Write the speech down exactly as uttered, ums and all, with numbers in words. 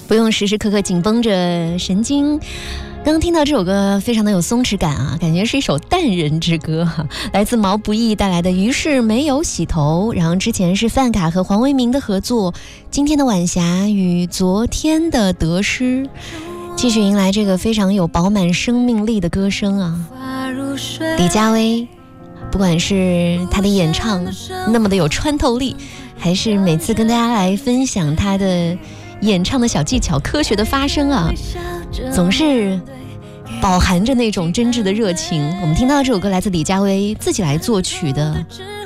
不用时时刻刻紧绷着神经。刚刚听到这首歌非常的有松弛感啊，感觉是一首淡人之歌，来自毛不易带来的于是没有洗头，然后之前是范卡和黄维明的合作，今天的晚霞与昨天的得失，继续迎来这个非常有饱满生命力的歌声啊。李佳薇不管是她的演唱那么的有穿透力，还是每次跟大家来分享她的演唱的小技巧，科学的发声啊，总是饱含着那种真挚的热情。我们听到这首歌来自李佳薇自己来作曲的